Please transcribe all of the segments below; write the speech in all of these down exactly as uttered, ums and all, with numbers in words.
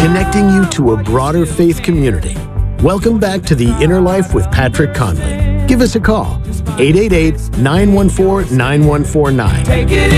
connecting you to a broader faith community. Welcome back to The Inner Life with Patrick Conley. Give us a call, eight eight eight, nine one four, nine one four nine. Take it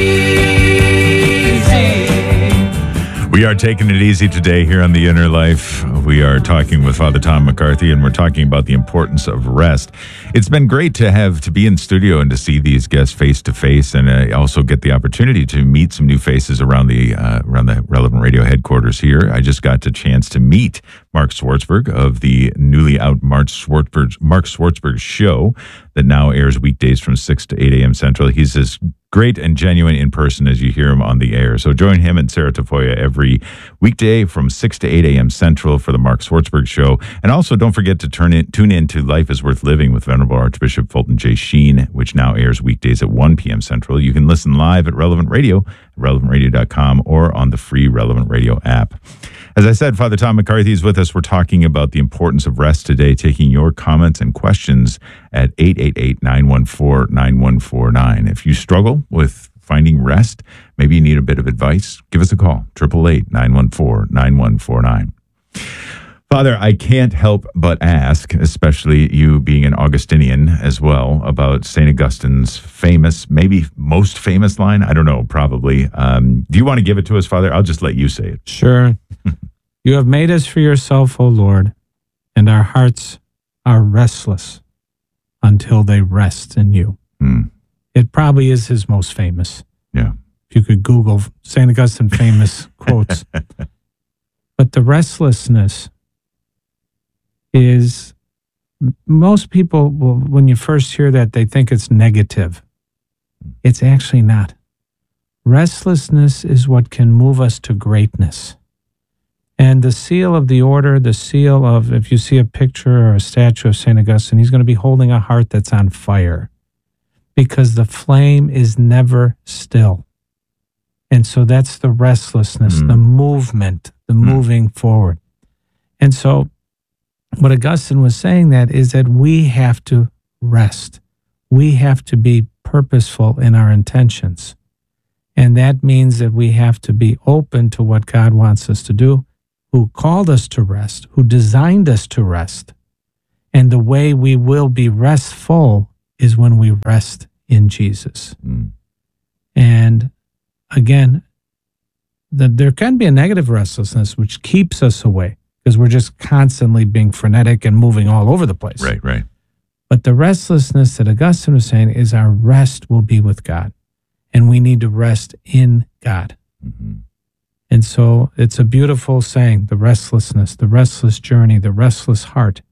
easy. We are taking it easy today here on The Inner Life. We are talking with Father Tom McCarthy, and we're talking about the importance of rest. It's been great to have to be in studio and to see these guests face to face, and uh, also get the opportunity to meet some new faces around the uh, around the Relevant Radio headquarters here. I just got the chance to meet Mark Swartzberg of the newly out Mark Swartzberg Mark Swartzberg show that now airs weekdays from six to eight a.m. Central. He's as great and genuine in person as you hear him on the air. So join him and Sarah Tafoya every weekday from six to eight a.m. Central for the Mark Swartzberg Show. And also don't forget to turn in, tune in to Life is Worth Living with Venerable Archbishop Fulton J. Sheen, which now airs weekdays at one p.m. Central. You can listen live at Relevant Radio, relevant radio dot com, or on the free Relevant Radio app. As I said, Father Tom McCarthy is with us. We're talking about the importance of rest today, taking your comments and questions at eight eight eight, nine one four, nine one four nine. If you struggle with finding rest, maybe you need a bit of advice, give us a call, eight eight eight, nine one four, nine one four nine. Father, I can't help but ask, especially you being an Augustinian as well, about Saint Augustine's famous, maybe most famous line. I don't know, probably. Um, do you want to give it to us, Father? I'll just let you say it. Sure. You have made us for yourself, O Lord, and our hearts are restless until they rest in you. Mm. It probably is his most famous. Yeah. If you could Google Saint Augustine famous quotes. But the restlessness is, most people, will, when you first hear that, they think it's negative. It's actually not. Restlessness is what can move us to greatness. And the seal of the order, the seal of, if you see a picture or a statue of Saint Augustine, he's going to be holding a heart that's on fire because the flame is never still. And so that's the restlessness, mm. the movement, the mm. moving forward. And so what Augustine was saying that is that we have to rest. We have to be purposeful in our intentions. And that means that we have to be open to what God wants us to do, who called us to rest, who designed us to rest. And the way we will be restful is when we rest in Jesus. Mm. And again, the, there can be a negative restlessness which keeps us away because we're just constantly being frenetic and moving all over the place. Right, right. But the restlessness that Augustine was saying is our rest will be with God. And we need to rest in God. Mm-hmm. And so it's a beautiful saying, the restlessness, the restless journey, the restless heart.